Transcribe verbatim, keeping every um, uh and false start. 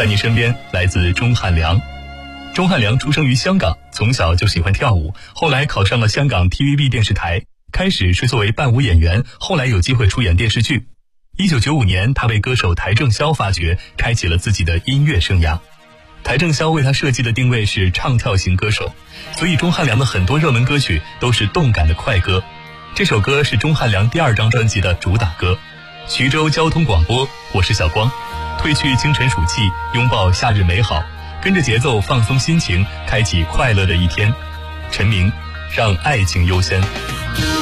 在你身边来自钟汉良。钟汉良出生于香港，从小就喜欢跳舞，后来考上了香港 T V B 电视台，开始是作为伴舞演员，后来有机会出演电视剧。一九九五年，他被歌手邰正宵发掘，开启了自己的音乐生涯。邰正宵为他设计的定位是唱跳型歌手，所以钟汉良的很多热门歌曲都是动感的快歌。这首歌是钟汉良第二张专辑的主打歌。徐州交通广播，我是小光，褪去清晨暑气，拥抱夏日美好，跟着节奏放松心情，开启快乐的一天。陈明，让爱情优先。